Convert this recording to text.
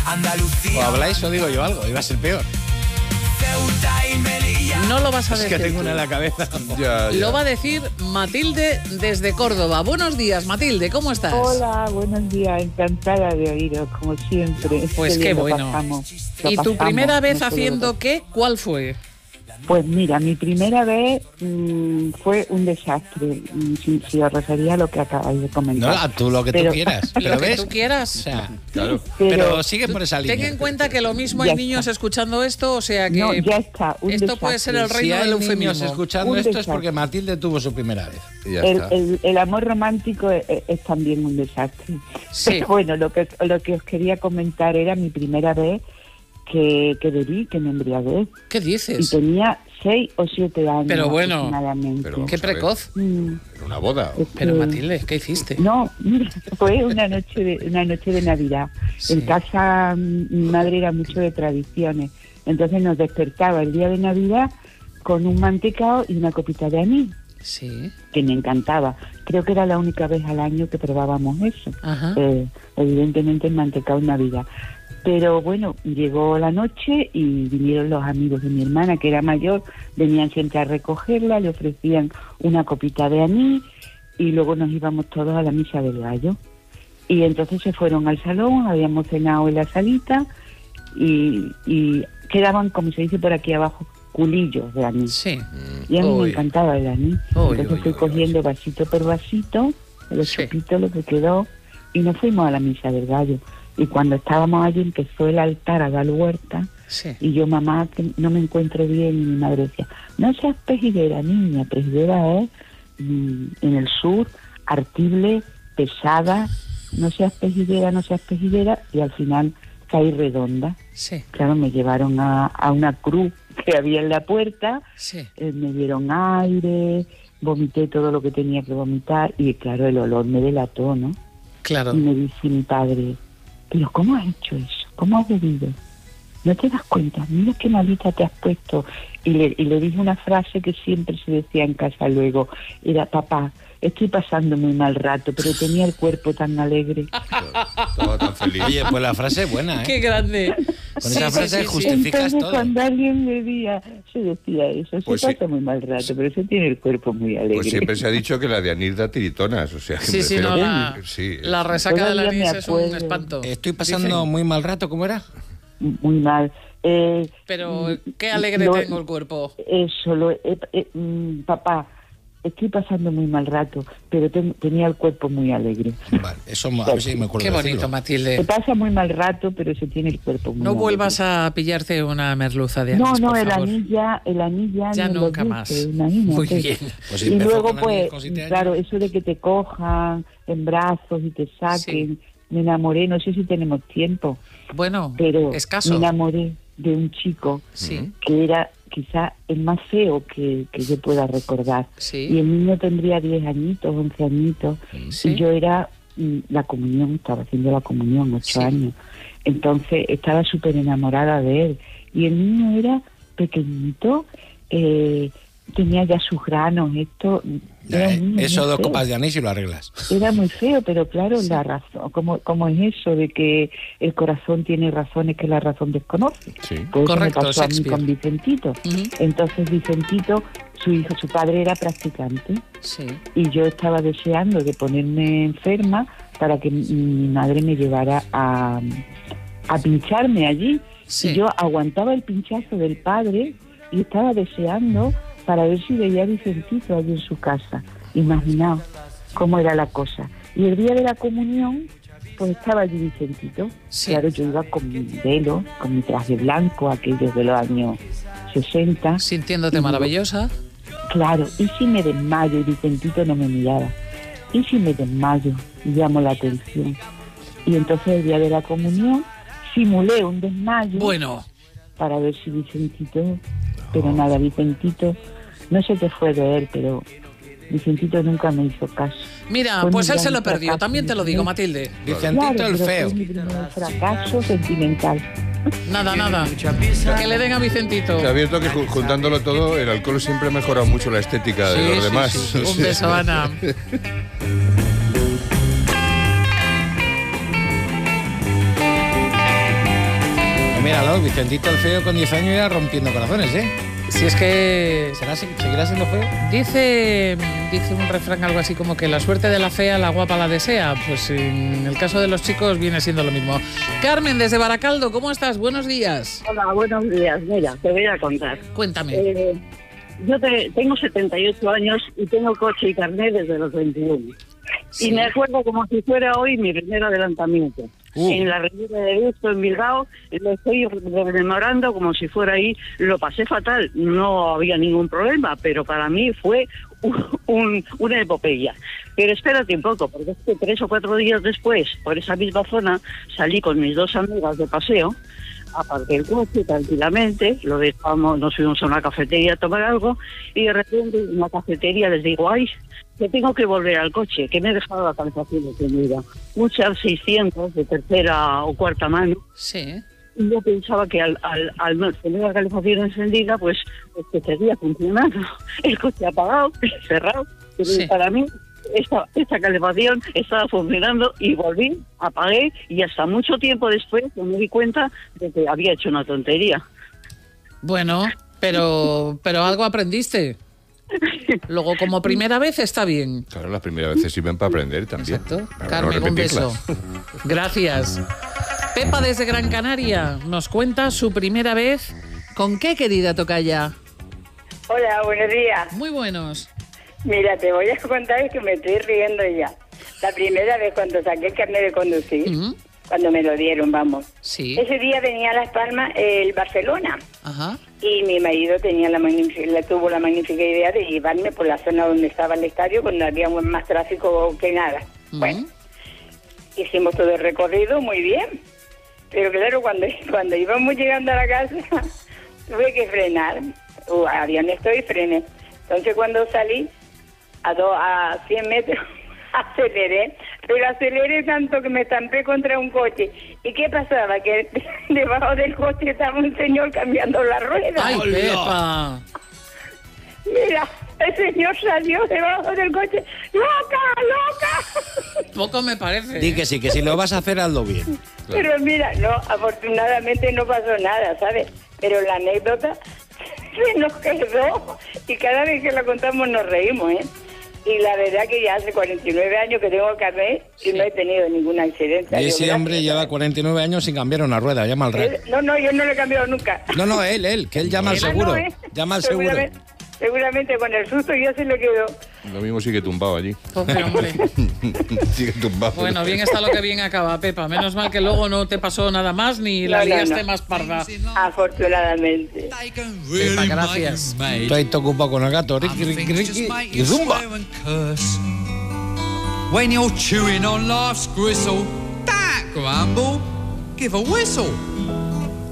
O habláis o digo yo algo, iba a ser peor. No lo vas a decir. Es que tengo una en la cabeza. Ya. Lo va a decir Matilde desde Córdoba. Buenos días, Matilde, ¿cómo estás? Hola, buenos días, encantada de oíros, como siempre. Pues qué bueno. ¿Y tu primera vez haciendo qué? ¿Cuál fue? Pues mira, mi primera vez fue un desastre, si os refería a lo que acabáis de comentar. No, tú lo que tú quieras. Lo que ves? tú quieras. O sea, Claro. pero sigue por esa línea. Ten en cuenta que lo mismo Ya hay niños está. escuchando esto, o sea que No, ya está, un esto desastre. puede ser el Si reino hay del niños eufemismo. escuchando Un esto es desastre. porque Matilde tuvo su primera vez. Y ya está. El amor romántico es también un desastre. Sí. Pero bueno, lo que os quería comentar era mi primera vez que bebí, que me embriagué. ¿Qué Y dices? tenía 6 o 7 años Pero bueno, aproximadamente. pero- Qué Vamos a ver. precoz. ¿En una boda? Pero Matilde, ¿qué hiciste? No, mira, fue una noche de Navidad. Sí. En casa mi madre era mucho de tradiciones. Entonces nos despertaba el día de Navidad con un mantecao y una copita de anís, Sí. que me encantaba. Creo que era la única vez al año que probábamos eso. Ajá. Evidentemente el mantecao en Navidad. Pero bueno, llegó la noche y vinieron los amigos de mi hermana, que era mayor, venían siempre a recogerla, le ofrecían una copita de anís y luego nos íbamos todos a la misa del gallo. Y entonces se fueron al salón, habíamos cenado en la salita y quedaban, como se dice por aquí abajo, culillos de anís. Sí. Y a mí Uy. me encantaba el anís. Uy, Entonces uy, fui uy, cogiendo vasito por vasito, el Sí. chupito, lo que quedó, y nos fuimos a la misa del gallo. Y cuando estábamos allí empezó el altar a dar vuelta, Sí. y yo, mamá, que no me encuentro bien, y mi madre decía, no seas pejiguera, niña, pejiguera es en el sur, artible, pesada, no seas pejiguera, y al final caí redonda. Sí. Claro, me llevaron a una cruz que había en la puerta, Sí. me dieron aire, vomité todo lo que tenía que vomitar, y claro, el olor me delató, ¿no? Claro. Y me dice mi padre, pero ¿cómo has hecho eso? ¿Cómo has bebido? ¿No te das cuenta? Mira qué malita te has puesto. Y le dije una frase que siempre se decía en casa luego, era, papá, estoy pasando muy mal rato, pero tenía el cuerpo tan alegre. Estaba tan feliz. Oye, pues la frase es buena, ¿eh? Qué grande. Con esa frase justifica- Justificas Entonces todo. cuando alguien bebía, se decía eso, se Pues sí. pasa muy mal rato, pero se tiene el cuerpo muy alegre. Pues siempre se ha dicho que la de anís da tiritonas, o sea... que Sí, sí, pero- no, la, sí, la resaca del Todavía me anís es un acuerdo. espanto. Estoy pasando muy mal rato, ¿cómo era? Muy mal. Pero qué alegre lo- tengo el cuerpo. Eso, papá, estoy pasando muy mal rato, pero tenía el cuerpo muy alegre. Vale, eso a ver si me acuerdo Qué de bonito, decirlo. Se Matilde. pasa muy mal rato, pero se tiene el cuerpo muy No alegre. vuelvas a pillarte una merluza de anís, No, por el favor. anís Ya me lo nunca dice, más. imagínate. Muy bien. Pues si Y empezó luego, con anís pues, con 7 años. claro, eso de que te cojan en brazos y te saquen, me enamoré, no sé si tenemos tiempo, Bueno, pero escaso. me enamoré de un chico Sí, que era quizá el más feo que yo pueda recordar. Y sí, el niño tendría 10 añitos, 11 añitos, sí. y yo era la comunión, estaba haciendo la comunión, 8 Sí. años. Entonces estaba súper enamorada de él. Y el niño era pequeñito, tenía ya sus granos, esto... era un niño Eso, muy 2 feo. copas de anís y lo arreglas. Era muy feo, pero claro, la razón, como es eso de que el corazón tiene razones que la razón desconoce. Sí. Pues Correcto, eso me pasó a mí Shakespeare. con Vicentito. Ujú. Entonces Vicentito, su padre era practicante, Sí. y yo estaba deseando de ponerme enferma para que mi madre me llevara a pincharme allí. Sí. Y yo aguantaba el pinchazo del padre y estaba deseando para ver si veía a Vicentito allí en su casa. Imaginaos cómo era la cosa. Y el día de la comunión, pues estaba allí Vicentito. Sí. Claro, yo iba con mi velo, con mi traje blanco, aquellos de los años 60. Sintiéndote maravillosa. Claro, y si me desmayo y Vicentito no me miraba. Y si me desmayo y llamo la atención. Y entonces el día de la comunión simulé un desmayo Bueno, para ver si Vicentito, pero nada, Vicentito, no sé qué fue de él, pero Vicentito nunca me hizo caso. mira, Fue pues un él se gran lo perdió, fracaso. también te lo digo, Matilde. Vicentito Claro, el pero feo. fue mi primer fracaso sentimental. Nada, nada. Que le den a Vicentito. Se ha abierto que juntándolo todo, el alcohol siempre ha mejorado mucho la estética de Sí, los sí, demás. sí, sí. O Un sea, beso, Ana. míralo, Vicentito el feo con 10 años ya rompiendo corazones, ¿eh? Si es que ¿Seguirá siendo feo? dice un refrán algo así como que la suerte de la fea, la guapa la desea. Pues en el caso de los chicos viene siendo lo mismo. Carmen, desde Baracaldo, ¿cómo estás? Buenos días. Hola, buenos días. Mira, te voy a contar. Cuéntame. Yo tengo 78 años y tengo coche y carnet desde los 21. Sí. Y me acuerdo como si fuera hoy mi primer adelantamiento. En la Riviera de Gusto, en Bilbao, lo estoy rememorando como si fuera ahí. Lo pasé fatal, no había ningún problema, pero para mí fue una epopeya. Pero espérate un poco, porque es que 3 o 4 días después, por esa misma zona, salí con mis 2 amigas de paseo, aparqué el coche tranquilamente, lo dejamos, nos fuimos a una cafetería a tomar algo, y de repente en la cafetería les digo, ay, que tengo que volver al coche, que me he dejado la calefacción encendida. Un Char 600 de tercera o cuarta mano. Sí. Y yo pensaba que al tener la calefacción encendida, pues que seguía funcionando. El coche apagado, cerrado. Pero Sí. para mí, esta calefacción estaba funcionando y volví, apagué, y hasta mucho tiempo después me di cuenta de que había hecho una tontería. Bueno, pero algo aprendiste. Luego, como primera vez, está bien. Claro, las primeras veces sirven para aprender también. Exacto. Para Carmen, no un beso. repetirlas. Gracias. Pepa desde Gran Canaria nos cuenta su primera vez. ¿Con qué, querida tocaya? Hola, buenos días. Muy buenos. Mira, te voy a contar que me estoy riendo ya. La primera vez cuando saqué el carnet de conducir, cuando me lo dieron, vamos. Sí. Ese día venía a Las Palmas el Barcelona Ajá. y mi marido tuvo la magnífica idea de llevarme por la zona donde estaba el estadio cuando había más tráfico que nada. Bueno, hicimos todo el recorrido muy bien, pero claro, cuando íbamos llegando a la casa tuve que frenar. Había honesto y frené. Entonces cuando salí a 100 metros aceleré, pero aceleré tanto que me estampé contra un coche. ¿Y qué pasaba? Que debajo del coche estaba un señor cambiando la rueda. ¡Ay, Pepa! Mira, el señor salió debajo del coche. ¡Loca, loca! Poco me parece. Di que sí, que si lo vas a hacer, hazlo bien. Pero mira, no, afortunadamente no pasó nada, ¿sabes? Pero la anécdota se nos quedó y cada vez que la contamos nos reímos, ¿eh? Y la verdad que ya hace 49 años que tengo carnet y no he tenido ningún accidente. Y ese hombre lleva 49 años sin cambiar una rueda, llama al rey. No, yo no lo he cambiado nunca. No, él, que él llama al seguro. Llama al seguro. Seguramente con el susto ya se le quedó. Lo mismo sigue tumbado allí. Pobre hombre. Sigue tumbado. Bueno, bien está lo que bien acaba, Pepa. Menos mal que luego no te pasó nada más ni la liaste más parda. Afortunadamente. Pepa, gracias. Tú ahí te ocupado con el gato, Ricky, y zumba. When you're chewing on life's gristle, that grumble, give a whistle.